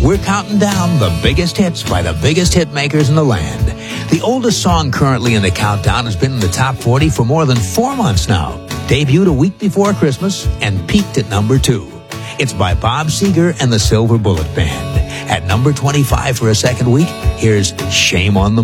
We're counting down the biggest hits by the biggest hit makers in the land. The oldest song currently in the countdown has been in the top 40 for more than 4 months now. Debuted a week before Christmas and peaked at number 2. It's by Bob Seger and the Silver Bullet Band. At number 25 for a second week, here's Shame on the